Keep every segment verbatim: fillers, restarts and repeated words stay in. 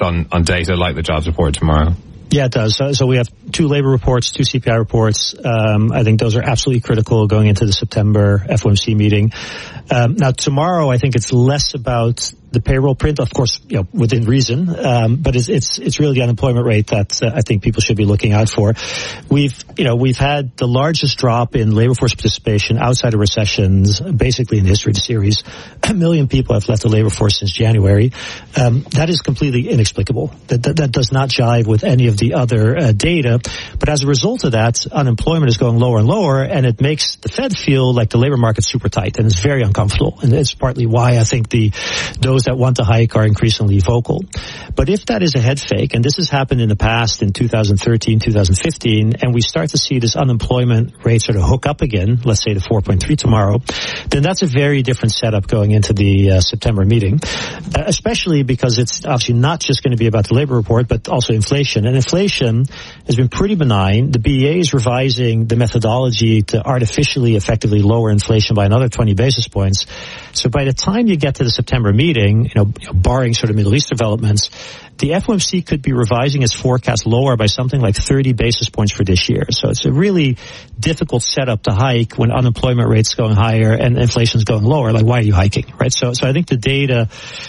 on, on data like the jobs report tomorrow. Yeah, it does. So, so we have two labor reports, two C P I reports. Um, I think those are absolutely critical going into the September F O M C meeting. Um, now, tomorrow, I think it's less about the payroll print, of course, you know, within reason, um, but it's, it's, it's really the unemployment rate that uh, I think people should be looking out for. We've, you know, we've had the largest drop in labor force participation outside of recessions, basically in the history of the series. A million people have left the labor force since January. Um, that is completely inexplicable. That, that, that does not jive with any of the other uh, data. But as a result of that, unemployment is going lower and lower, and it makes the Fed feel like the labor market's super tight, and it's very uncomfortable. And it's partly why I think the, those that want to hike are increasingly vocal. But if that is a head fake, and this has happened in the past in two thousand thirteen, two thousand fifteen, and we start to see this unemployment rate sort of hook up again, let's say to four point three tomorrow, then that's a very different setup going into the uh, September meeting, uh, especially because it's obviously not just going to be about the labor report, but also inflation. And inflation has been pretty benign. The B E A is revising the methodology to artificially effectively lower inflation by another twenty basis points. So by the time you get to the September meeting, you know, barring sort of Middle East developments, the F O M C could be revising its forecast lower by something like thirty basis points for this year. So it's a really difficult setup to hike when unemployment rate's going higher and inflation's going lower. Like, why are you hiking, right? So, so I think the data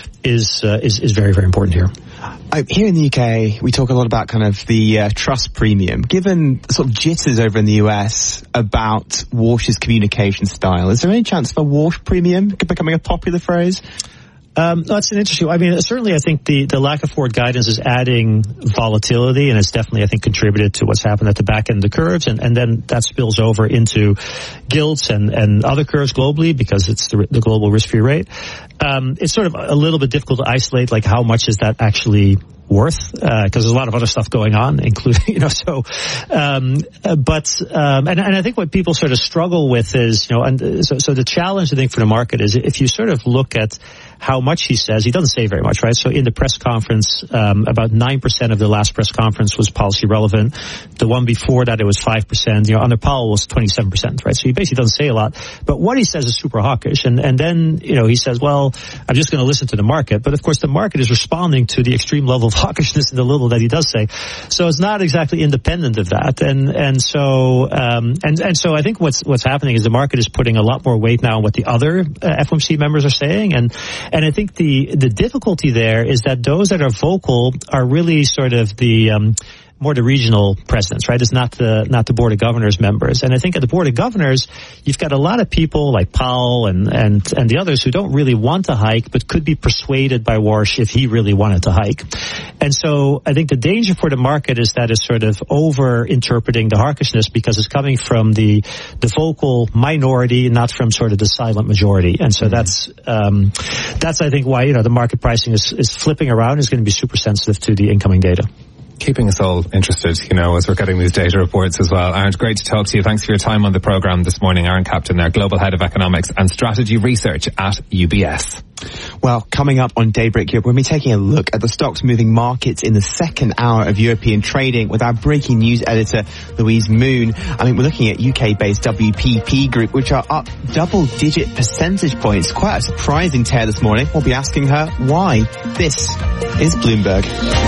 is uh, is is very, very important here. Uh, here in the U K, we talk a lot about kind of the uh, trust premium. Given the sort of jitters over in the U S about Warsh's communication style, is there any chance of a Warsh premium becoming a popular phrase? Um, that's an interesting, I mean, certainly I think the, the lack of forward guidance is adding volatility, and it's definitely, I think, contributed to what's happened at the back end of the curves, and, and then that spills over into gilts and, and other curves globally because it's the, the global risk-free rate. Um, it's sort of a little bit difficult to isolate, like, how much is that actually worth, because uh, there's a lot of other stuff going on, including, you know, so, um, uh, but, um, and, and I think what people sort of struggle with is, you know, and so, so the challenge, I think, for the market is if you sort of look at how much he says, he doesn't say very much, right? So in the press conference, um, about nine percent of the last press conference was policy relevant. The one before that, it was five percent. You know, under Powell was twenty-seven percent, right? So he basically doesn't say a lot. But what he says is super hawkish. And, and then, you know, he says, well, I'm just going to listen to the market. But of course, the market is responding to the extreme level of hawkishness in the little that he does say. So it's not exactly independent of that. And, and so, um, and, and so I think what's, what's happening is the market is putting a lot more weight now on what the other uh, F O M C members are saying. And, and I think the, the difficulty there is that those that are vocal are really sort of the, um, more the regional presidents, right? It's not the, not the Board of Governors members. And I think at the Board of Governors, you've got a lot of people like Powell and, and, and the others who don't really want to hike, but could be persuaded by Warsh if he really wanted to hike. And so I think the danger for the market is that it's sort of over-interpreting the hawkishness because it's coming from the, the vocal minority, not from sort of the silent majority. And so that's, um, that's, I think, why, you know, the market pricing is, is flipping around, is going to be super sensitive to the incoming data. Keeping us all interested, you know, as we're getting these data reports as well. Aaron, great to talk to you. Thanks for your time on the programme this morning. Aaron Captain there, Global Head of Economics and Strategy Research at U B S. Well, coming up on Daybreak Europe, we'll be taking a look at the stocks moving markets in the second hour of European trading with our breaking news editor, Louise Moon. I mean, we're looking at U K-based W P P Group, which are up double-digit percentage points. Quite a surprising tear this morning. We'll be asking her why. This is Bloomberg.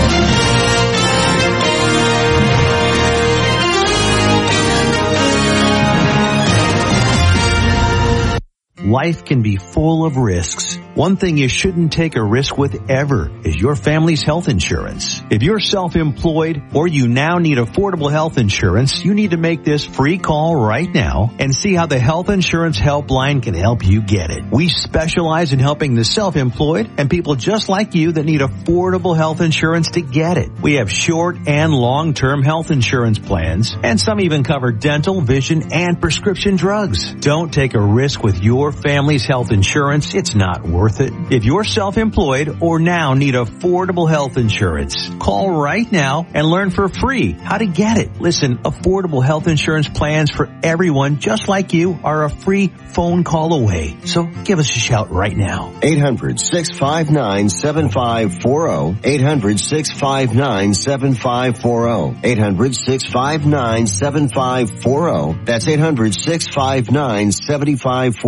Life can be full of risks. One thing you shouldn't take a risk with ever is your family's health insurance. If you're self-employed or you now need affordable health insurance, you need to make this free call right now and see how the Health Insurance Helpline can help you get it. We specialize in helping the self-employed and people just like you that need affordable health insurance to get it. We have short and long-term health insurance plans, and some even cover dental, vision, and prescription drugs. Don't take a risk with your family's health insurance. It's not worth it. If you're self-employed or now need affordable health insurance, call right now and learn for free how to get it. Listen, affordable health insurance plans for everyone just like you are a free phone call away. So give us a shout right now. eight hundred, six five nine, seven five four zero. eight hundred, six five nine, seven five four zero. eight hundred, six five nine, seven five four zero. That's eight hundred, six five nine, seven five four zero.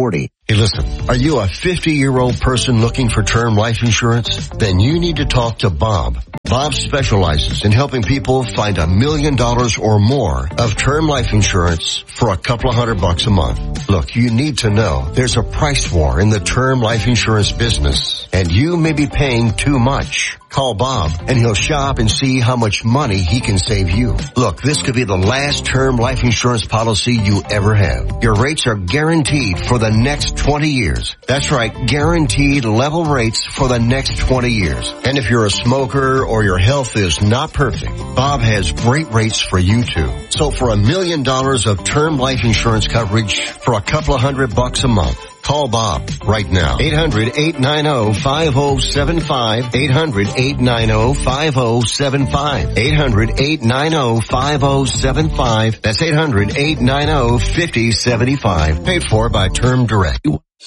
Hey, listen, are you a fifty-year-old person looking for term life insurance? Then you need to talk to Bob. Bob specializes in helping people find a million dollars or more of term life insurance for a couple of hundred bucks a month. Look, you need to know there's a price war in the term life insurance business, and you may be paying too much. Call Bob and he'll shop and see how much money he can save you. Look, this could be the last term life insurance policy you ever have. Your rates are guaranteed for the next twenty years. That's right, guaranteed level rates for the next twenty years. And if you're a smoker or your health is not perfect, Bob has great rates for you too. So for a million dollars of term life insurance coverage for a couple of hundred bucks a month, call Bob right now. eight hundred, eight nine zero, five zero seven five. eight hundred, eight nine zero, five zero seven five. eight hundred, eight nine zero, five zero seven five. That's eight hundred, eight nine zero, five zero seven five. Paid for by Term Direct.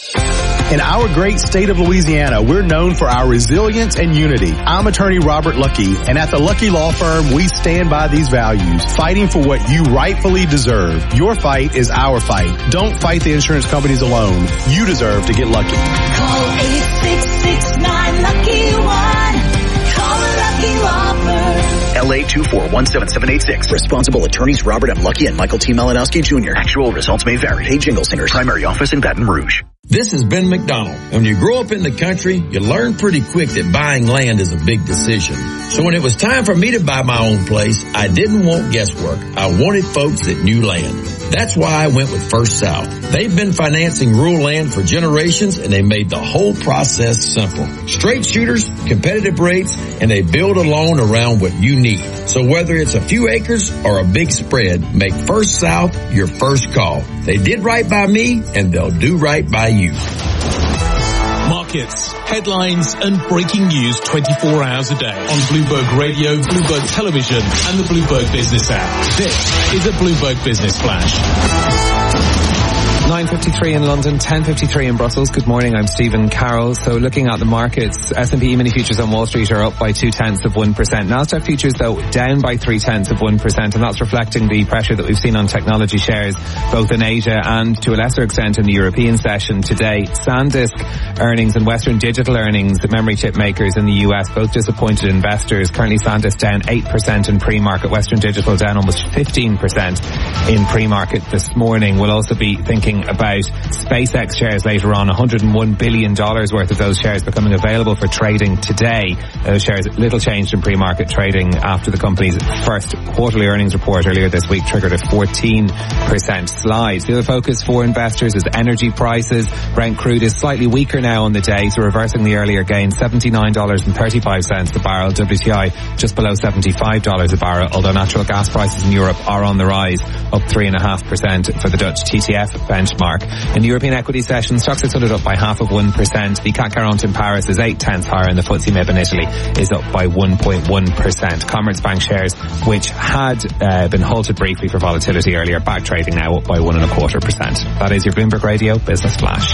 In our great state of Louisiana, we're known for our resilience and unity. I'm attorney Robert Lucky, and at the Lucky Law Firm, we stand by these values, fighting for what you rightfully deserve. Your fight is our fight. Don't fight the insurance companies alone. You deserve to get lucky. Call eight six six nine lucky one. Call a Lucky Law Firm. L A two four one seven seven eight six. Responsible attorneys Robert M. Lucky and Michael T. Malinowski Junior Actual results may vary. Hey, Jingle Singers. Primary office in Baton Rouge. This is Ben McDonald. When you grow up in the country, you learn pretty quick that buying land is a big decision. So when it was time for me to buy my own place, I didn't want guesswork. I wanted folks that knew land. That's why I went with First South. They've been financing rural land for generations, and they made the whole process simple. Straight shooters, competitive rates, and they build a loan around what you need. So whether it's a few acres or a big spread, make First South your first call. They did right by me, and they'll do right by you. Markets, headlines, and breaking news twenty-four hours a day on Bloomberg Radio, Bloomberg Television, and the Bloomberg Business app. This is a Bloomberg Business Flash. nine fifty-three in London, ten fifty-three in Brussels. Good morning, I'm Stephen Carroll. So looking at the markets, S and P mini futures on Wall Street are up by two tenths of one percent. Nasdaq futures, though, down by three tenths of one percent, and that's reflecting the pressure that we've seen on technology shares, both in Asia and to a lesser extent in the European session today. SanDisk earnings and Western Digital earnings, the memory chip makers in the U S, both disappointed investors. Currently SanDisk down eight percent in pre-market, Western Digital down almost fifteen percent in pre-market this morning. We'll also be thinking about SpaceX shares later on, one hundred one billion dollars worth of those shares becoming available for trading today. Those shares little changed in pre-market trading after the company's first quarterly earnings report earlier this week triggered a fourteen percent slide. The other focus for investors is energy prices. Brent crude is slightly weaker now on the day, so reversing the earlier gain, seventy-nine dollars and thirty-five cents a barrel. W T I just below seventy-five dollars a barrel, although natural gas prices in Europe are on the rise, up three point five percent for the Dutch T T F benchmark. In the European equity session, Stoxx six hundred up by half of one percent. The C A C quarante in Paris is eight tenths higher, and the F T S E M I B in Italy is up by one point one percent. Commerzbank shares, which had uh, been halted briefly for volatility earlier, back trading now up by one and a quarter percent. That is your Bloomberg Radio Business Flash.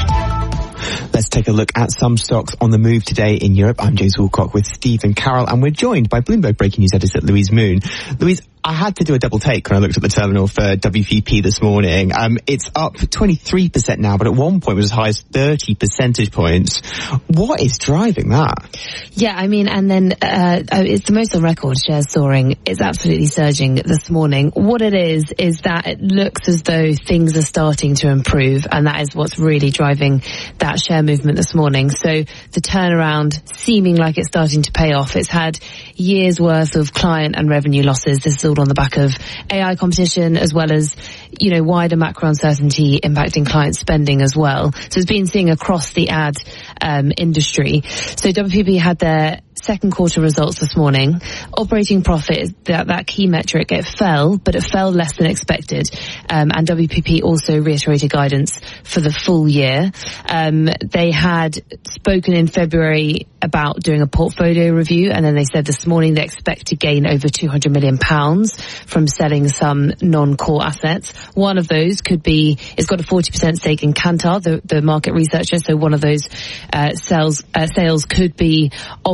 Let's take a look at some stocks on the move today in Europe. I'm James Woolcock with Stephen Carroll, and we're joined by Bloomberg Breaking News editor Louise Moon. Louise, I had to do a double take when I looked at the terminal for W P P this morning. Um, it's up twenty-three percent now, but at one point was as high as thirty percentage points. What is driving that? Yeah, I mean, and then uh, it's the most on record, shares soaring. It's absolutely surging this morning. What it is, is that it looks as though things are starting to improve, and that is what's really driving that share movement this morning. So the turnaround seeming like it's starting to pay off. It's had years worth of client and revenue losses. This is all on the back of A I competition, as well as, you know, wider macro uncertainty impacting client spending as well. So it's been seeing across the ad um, industry. So W P P had their second quarter results this morning. Operating profit, that, that key metric, it fell, but it fell less than expected. Um, and W P P also reiterated guidance for the full year. Um, they had spoken in February about doing a portfolio review, and then they said this morning they expect to gain over two hundred million pounds from selling some non-core assets. One of those could be, it's got a forty percent stake in Kantar, the, the market researcher, so one of those uh, sales, uh, sales could be of that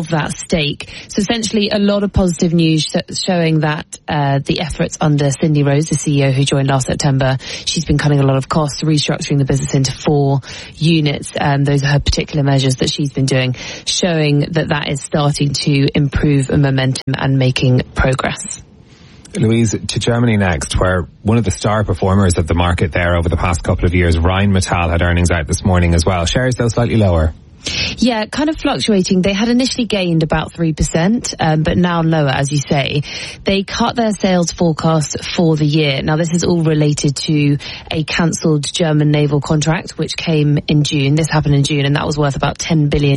stake. So essentially a lot of positive news sh- showing that uh, the efforts under Cindy Rose, the C E O who joined last September, she's been cutting a lot of costs, restructuring the business into four units. Um, those are her particular measures that she's been doing, showing that that is starting to improve momentum and making progress. Louise, to Germany next, where one of the star performers of the market there over the past couple of years, Rheinmetall, had earnings out this morning as well. Shares, though, slightly lower. Yeah, kind of fluctuating. They had initially gained about three percent, um, but now lower, as you say. They cut their sales forecast for the year. Now, this is all related to a cancelled German naval contract, which came in June. This happened in June, and that was worth about ten billion